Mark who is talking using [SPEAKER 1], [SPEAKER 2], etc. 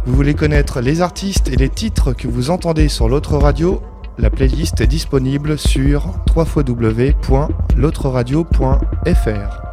[SPEAKER 1] Vous voulez connaître les artistes et les titres que vous entendez sur l'autre radio? La playlist est disponible sur www.l'autreradio.fr.